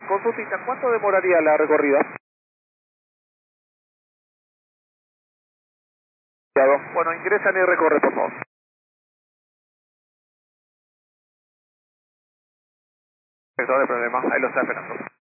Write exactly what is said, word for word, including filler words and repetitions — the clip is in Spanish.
Consultita, ¿cuánto demoraría la recorrida? Bueno, ingresan y recorre, por favor. Perfecto, no hay problema, ahí lo está esperando.